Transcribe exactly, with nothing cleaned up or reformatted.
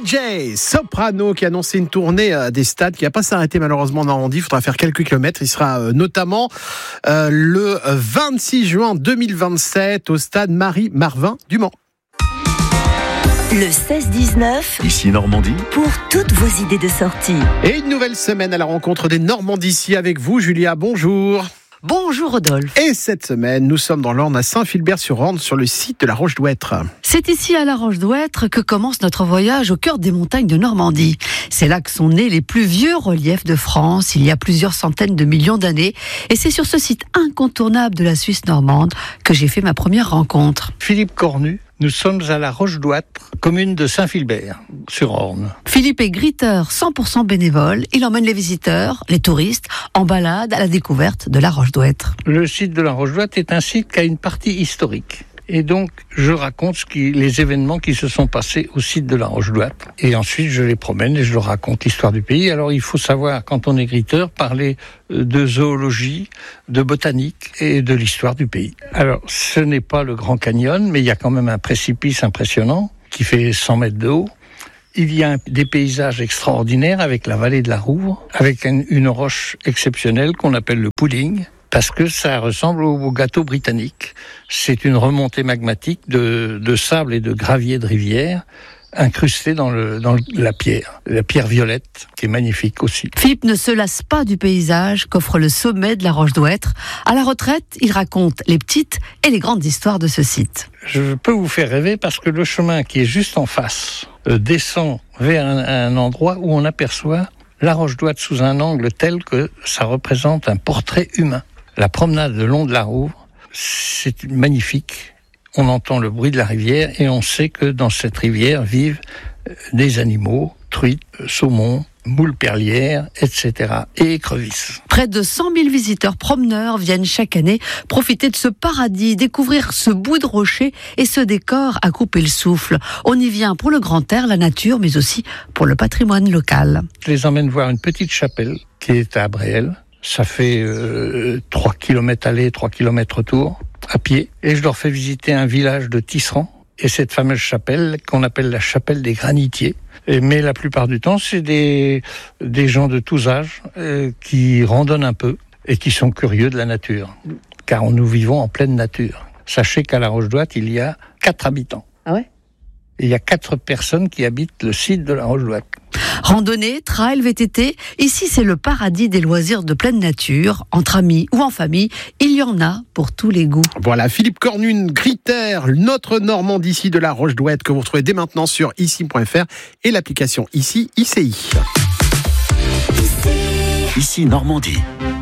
Jay, soprano, qui a annoncé une tournée euh, des stades qui va pas s'arrêter malheureusement en Normandie. Il faudra faire quelques kilomètres. Il sera euh, notamment euh, le vingt-six juin deux mille vingt-sept au stade Marie-Marvin du Mans. Le seize dix-neuf, Ici Normandie, pour toutes vos idées de sortie. Et une nouvelle semaine à la rencontre des Normandici avec vous, Julia. Bonjour. Bonjour Rodolphe. Et cette semaine, nous sommes dans l'Orne à Saint-Philbert-sur-Orne, sur le site de la Roche-Douêtre. C'est ici à la Roche-Douêtre que commence notre voyage au cœur des montagnes de Normandie. C'est là que sont nés les plus vieux reliefs de France, il y a plusieurs centaines de millions d'années. Et c'est sur ce site incontournable de la Suisse normande que j'ai fait ma première rencontre. Philippe Cornu, nous sommes à la Roche-Douêtre, commune de Saint-Philbert-sur-Orne. Philippe est griteur cent pour cent bénévole. Il emmène les visiteurs, les touristes, en balade à la découverte de la Roche-Douêtre. Le site de la Roche-Douêtre est un site qui a une partie historique. Et donc, je raconte ce qui, les événements qui se sont passés au site de la Roche-Douêtre. Et ensuite, je les promène et je leur raconte l'histoire du pays. Alors, il faut savoir, quand on est griteur, parler de zoologie, de botanique et de l'histoire du pays. Alors, ce n'est pas le Grand Canyon, mais il y a quand même un précipice impressionnant qui fait cent mètres de haut. Il y a des paysages extraordinaires avec la vallée de la Rouvre, avec une, une roche exceptionnelle qu'on appelle le pudding, parce que ça ressemble au, au gâteau britannique. C'est une remontée magmatique de, de sable et de gravier de rivière incrusté dans, le, dans la pierre, la pierre violette, qui est magnifique aussi. Philippe ne se lasse pas du paysage qu'offre le sommet de la Roche-Douêtre. À la retraite, il raconte les petites et les grandes histoires de ce site. Je peux vous faire rêver parce que le chemin qui est juste en face euh, descend vers un, un endroit où on aperçoit la Roche-Douêtre sous un angle tel que ça représente un portrait humain. La promenade le long de la Rouvre, c'est magnifique. On entend le bruit de la rivière et on sait que dans cette rivière vivent des animaux, truites, saumons, moules perlières, et cetera et écrevisses. Près de cent mille visiteurs promeneurs viennent chaque année profiter de ce paradis, découvrir ce bout de rocher et ce décor à couper le souffle. On y vient pour le grand air, la nature, mais aussi pour le patrimoine local. Je les emmène voir une petite chapelle qui est à Bréel. Ça fait euh, trois kilomètres aller, trois kilomètres retour, à pied. Et je leur fais visiter un village de tisserands et cette fameuse chapelle qu'on appelle la chapelle des granitiers. Et, mais la plupart du temps, c'est des, des gens de tous âges euh, qui randonnent un peu et qui sont curieux de la nature. Car nous vivons en pleine nature. Sachez qu'à la Roche-Douêtre, il y a quatre habitants. Ah ouais ? Et il y a quatre personnes qui habitent le site de la Roche-Douêtre. Randonnée, trail, V T T, ici c'est le paradis des loisirs de pleine nature, entre amis ou en famille, il y en a pour tous les goûts. Voilà, Philippe Cornu, griteur, notre Normandici de la Roche-Douêtre, que vous retrouvez dès maintenant sur ici point f r et l'application Ici I C I. Ici Normandie.